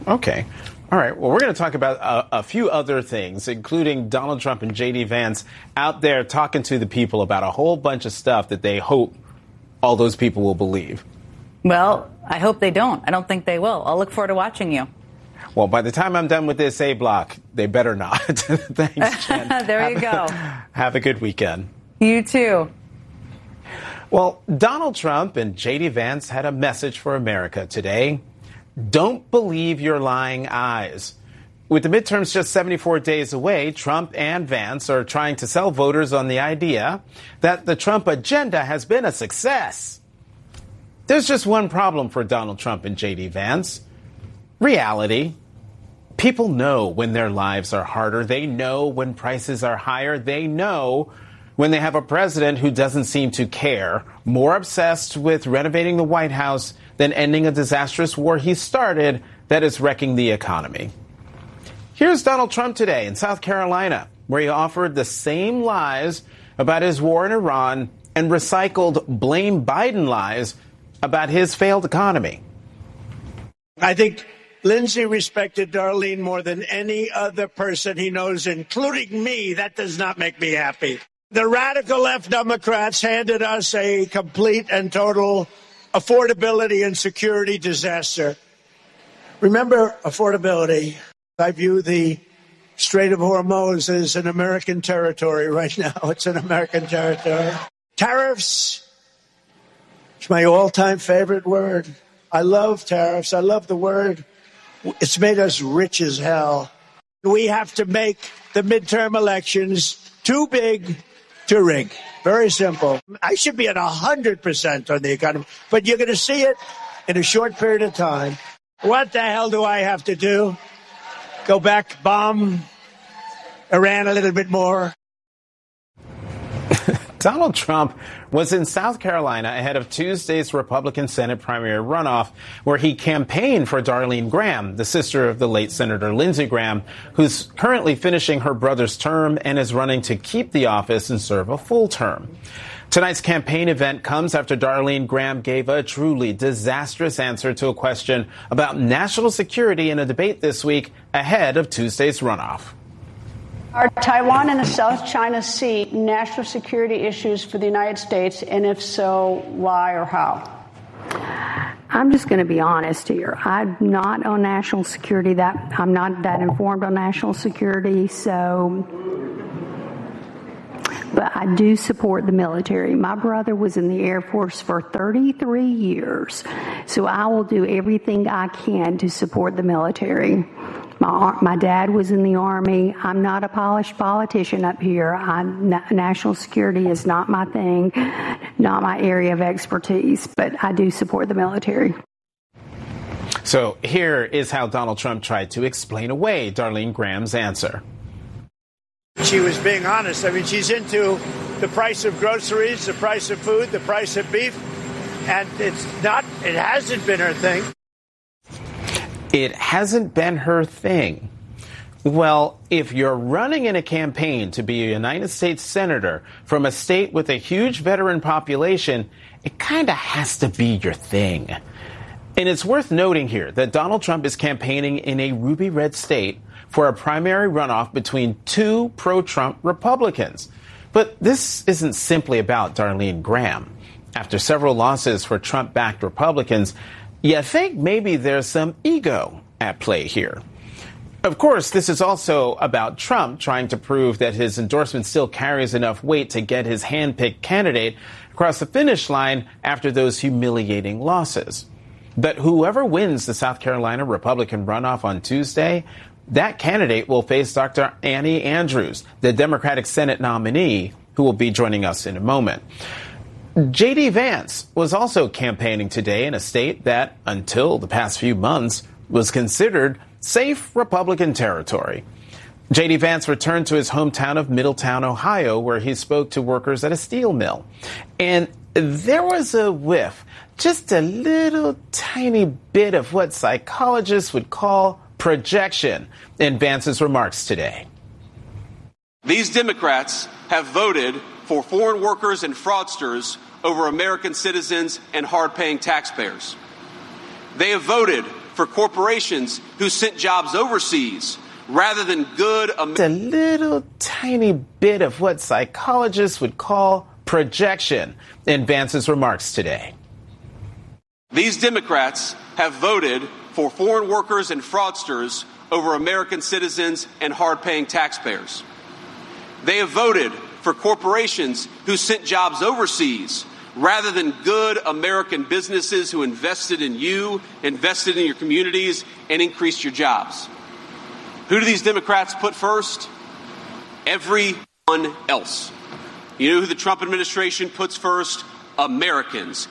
Okay. All right. Well, we're going to talk about a few other things, including Donald Trump and J.D. Vance out there talking to the people about a whole bunch of stuff that they hope all those people will believe. Well, I hope they don't. I don't think they will. I'll look forward to watching you. Well, by the time I'm done with this A block, they better not. Thanks, Jen. There you go. Have a good weekend. You too. Well, Donald Trump and J.D. Vance had a message for America today. Don't believe your lying eyes. With the midterms just 74 days away, Trump and Vance are trying to sell voters on the idea that the Trump agenda has been a success. There's just one problem for Donald Trump and J.D. Vance. Reality. People know when their lives are harder. They know when prices are higher. They know when they have a president who doesn't seem to care, more obsessed with renovating the White House than ending a disastrous war he started that is wrecking the economy. Here's Donald Trump today in South Carolina, where he offered the same lies about his war in Iran and recycled blame Biden lies about his failed economy. I think Lindsey respected Darlene more than any other person he knows, including me. That does not make me happy. The radical left Democrats handed us a complete and total affordability and security disaster. Remember affordability. I view the Strait of Hormuz as an American territory right now. It's an American territory. Tariffs. It's my all-time favorite word. I love tariffs. I love the word. It's made us rich as hell. We have to make the midterm elections too big to rig. Very simple. I should be at 100% on the economy, but you're going to see it in a short period of time. What the hell do I have to do? Go back, bomb Iran a little bit more? Donald Trump was in South Carolina ahead of Tuesday's Republican Senate primary runoff, where he campaigned for Darlene Graham, the sister of the late Senator Lindsey Graham, who's currently finishing her brother's term and is running to keep the office and serve a full term. Tonight's campaign event comes after Darlene Graham gave a truly disastrous answer to a question about national security in a debate this week ahead of Tuesday's runoff. Are Taiwan and the South China Sea national security issues for the United States? And if so, why or how? I'm just going to be honest here. I'm not on national security. I'm not that informed on national security. But I do support the military. My brother was in the Air Force for 33 years. So I will do everything I can to support the military. My dad was in the Army. I'm not a polished politician up here. National security is not my thing, not my area of expertise, but I do support the military. So here is how Donald Trump tried to explain away Darlene Graham's answer. She was being honest. I mean, she's into the price of groceries, the price of food, the price of beef, and it hasn't been her thing. It hasn't been her thing. Well, if you're running in a campaign to be a United States senator from a state with a huge veteran population, it kind of has to be your thing. And it's worth noting here that Donald Trump is campaigning in a ruby red state for a primary runoff between two pro-Trump Republicans. But this isn't simply about Darlene Graham. After several losses for Trump-backed Republicans, you think maybe there's some ego at play here. Of course, this is also about Trump trying to prove that his endorsement still carries enough weight to get his hand-picked candidate across the finish line after those humiliating losses. But whoever wins the South Carolina Republican runoff on Tuesday, that candidate will face Dr. Annie Andrews, the Democratic Senate nominee, who will be joining us in a moment. J.D. Vance was also campaigning today in a state that, until the past few months, was considered safe Republican territory. J.D. Vance returned to his hometown of Middletown, Ohio, where he spoke to workers at a steel mill. And there was a whiff, just a little tiny bit of what psychologists would call projection in Vance's remarks today. These Democrats have voted for foreign workers and fraudsters over American citizens and hard-paying taxpayers. They have voted for corporations who sent jobs overseas rather than good A little tiny bit of what psychologists would call projection in Vance's remarks today. These Democrats have voted for foreign workers and fraudsters over American citizens and hard-paying taxpayers. They have voted for corporations who sent jobs overseas rather than good American businesses who invested in you, invested in your communities, and increased your jobs. Who do these Democrats put first? Everyone else. You know who the Trump administration puts first? Americans.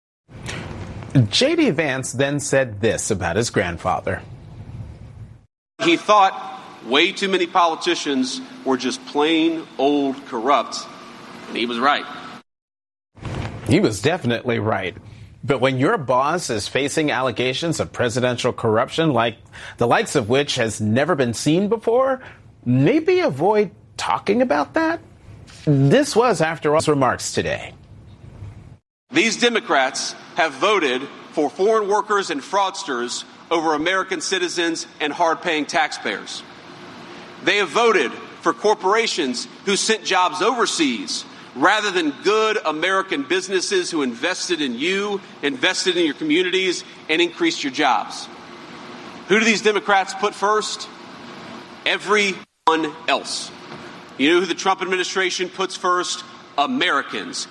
J.D. Vance then said this about his grandfather. He thought way too many politicians were just plain old corrupt, and he was right. He was definitely right. But when your boss is facing allegations of presidential corruption, like the likes of which has never been seen before, maybe avoid talking about that. This was, after all, his remarks today. These Democrats have voted for foreign workers and fraudsters over American citizens and hard-paying taxpayers. They have voted for corporations who sent jobs overseas rather than good American businesses who invested in you, invested in your communities, and increased your jobs. Who do these Democrats put first? Everyone else. You know who the Trump administration puts first? Americans.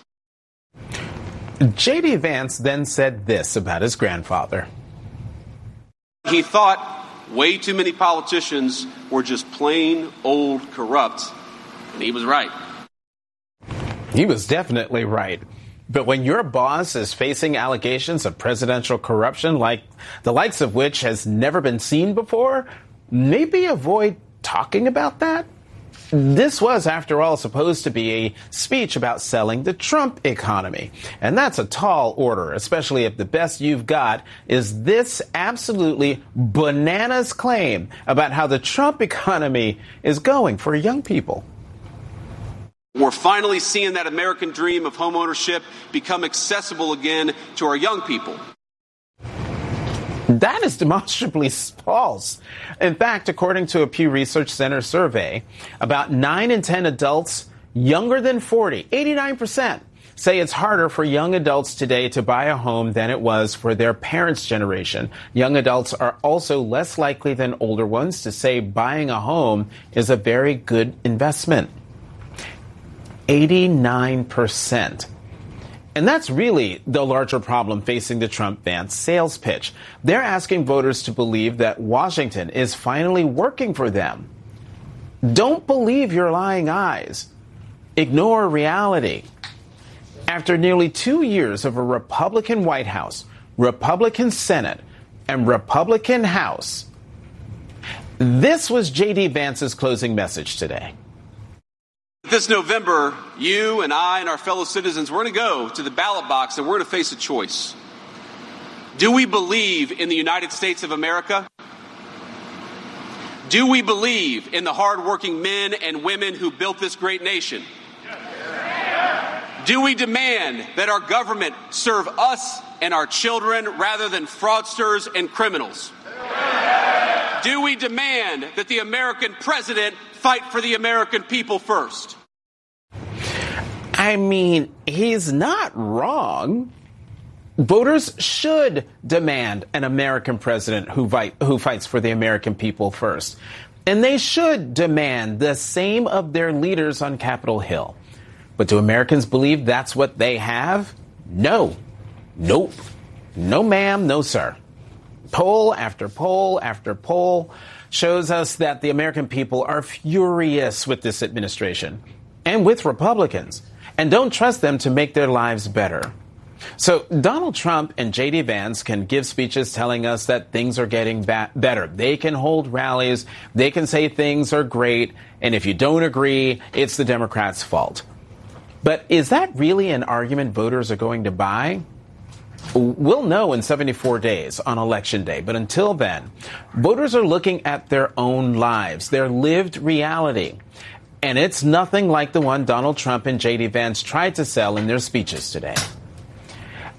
J.D. Vance then said this about his grandfather. He thought way too many politicians were just plain old corrupt, and he was right. He was definitely right. But when your boss is facing allegations of presidential corruption, like the likes of which has never been seen before, maybe avoid talking about that. This was, after all, supposed to be a speech about selling the Trump economy. And that's a tall order, especially if the best you've got is this absolutely bananas claim about how the Trump economy is going for young people. We're finally seeing that American dream of homeownership become accessible again to our young people. That is demonstrably false. In fact, according to a Pew Research Center survey, about 9 in 10 adults younger than 40, 89%, say it's harder for young adults today to buy a home than it was for their parents' generation. Young adults are also less likely than older ones to say buying a home is a very good investment. 89%. And that's really the larger problem facing the Trump-Vance sales pitch. They're asking voters to believe that Washington is finally working for them. Don't believe your lying eyes. Ignore reality. After nearly 2 years of a Republican White House, Republican Senate, and Republican House, this was J.D. Vance's closing message today. This November, you and I and our fellow citizens, we're going to go to the ballot box and we're going to face a choice. Do we believe in the United States of America? Do we believe in the hardworking men and women who built this great nation? Do we demand that our government serve us and our children rather than fraudsters and criminals? Do we demand that the American president fight for the American people first? I mean, he's not wrong. Voters should demand an American president who fights for the American people first. And they should demand the same of their leaders on Capitol Hill. But do Americans believe that's what they have? No. Nope. No, ma'am. No, sir. Poll after poll after poll shows us that the American people are furious with this administration and with Republicans and don't trust them to make their lives better. So Donald Trump and J.D. Vance can give speeches telling us that things are getting better. They can hold rallies. They can say things are great. And if you don't agree, it's the Democrats' fault. But is that really an argument voters are going to buy? We'll know in 74 days on Election Day. But until then, voters are looking at their own lives, their lived reality. And it's nothing like the one Donald Trump and J.D. Vance tried to sell in their speeches today.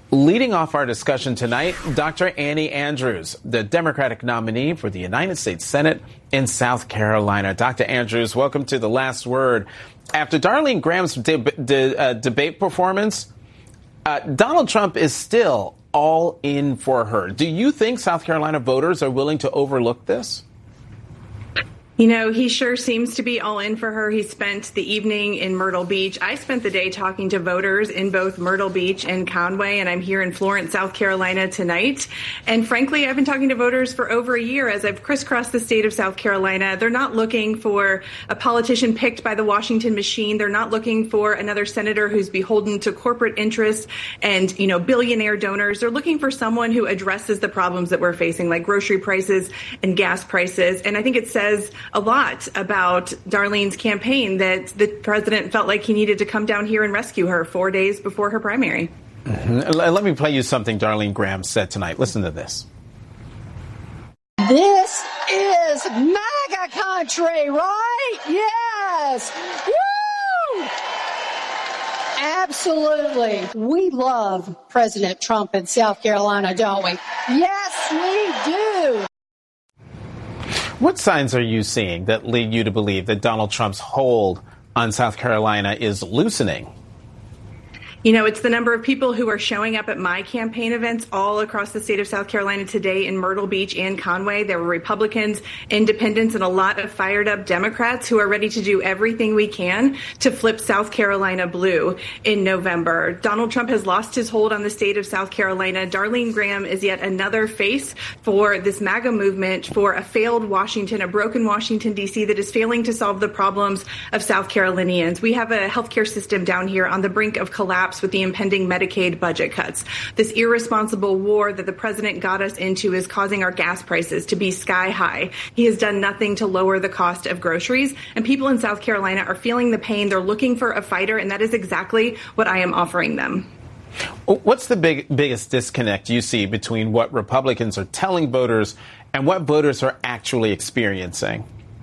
Leading off our discussion tonight, Dr. Annie Andrews, the Democratic nominee for the United States Senate in South Carolina. Dr. Andrews, welcome to The Last Word. After Darlene Graham's debate performance, Donald Trump is still all in for her. Do you think South Carolina voters are willing to overlook this? You know, he sure seems to be all in for her. He spent the evening in Myrtle Beach. I spent the day talking to voters in both Myrtle Beach and Conway, and I'm here in Florence, South Carolina tonight. And frankly, I've been talking to voters for over a year as I've crisscrossed the state of South Carolina. They're not looking for a politician picked by the Washington machine. They're not looking for another senator who's beholden to corporate interests and, you know, billionaire donors. They're looking for someone who addresses the problems that we're facing, like grocery prices and gas prices. And I think it says a lot about Darlene's campaign that the president felt like he needed to come down here and rescue her 4 days before her primary. Mm-hmm. Let me play you something Darlene Graham said tonight. Listen to this. This is MAGA country, right? Yes. Woo! Absolutely. We love President Trump in South Carolina, don't we? Yes, we do. What signs are you seeing that lead you to believe that Donald Trump's hold on South Carolina is loosening? You know, it's the number of people who are showing up at my campaign events all across the state of South Carolina today in Myrtle Beach and Conway. There were Republicans, independents, and a lot of fired up Democrats who are ready to do everything we can to flip South Carolina blue in November. Donald Trump has lost his hold on the state of South Carolina. Darlene Graham is yet another face for this MAGA movement, for a failed Washington, a broken Washington, D.C. that is failing to solve the problems of South Carolinians. We have a healthcare system down here on the brink of collapse with the impending Medicaid budget cuts. This irresponsible war that the president got us into is causing our gas prices to be sky high. He has done nothing to lower the cost of groceries, and people in South Carolina are feeling the pain. They're looking for a fighter, and that is exactly what I am offering them. What's the biggest disconnect you see between what Republicans are telling voters and what voters are actually experiencing?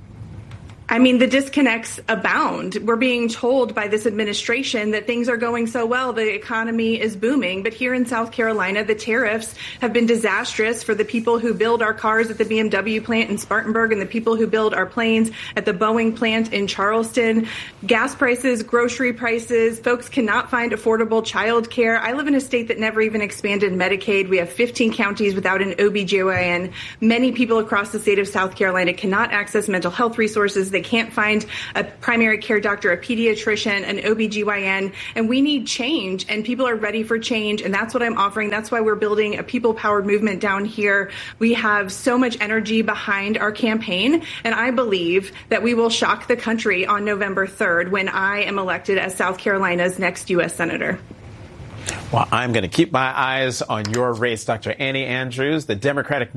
I mean, the disconnects abound. We're being told by this administration that things are going so well, the economy is booming. But here in South Carolina, the tariffs have been disastrous for the people who build our cars at the BMW plant in Spartanburg and the people who build our planes at the Boeing plant in Charleston. Gas prices, grocery prices, folks cannot find affordable child care. I live in a state that never even expanded Medicaid. We have 15 counties without an OBGYN. Many people across the state of South Carolina cannot access mental health resources. They can't find a primary care doctor, a pediatrician, an OBGYN, and we need change, and people are ready for change, and that's what I'm offering. That's why we're building a people-powered movement down here. We have so much energy behind our campaign, and I believe that we will shock the country on November 3rd when I am elected as South Carolina's next U.S. Senator. Well, I'm going to keep my eyes on your race, Dr. Annie Andrews, the Democratic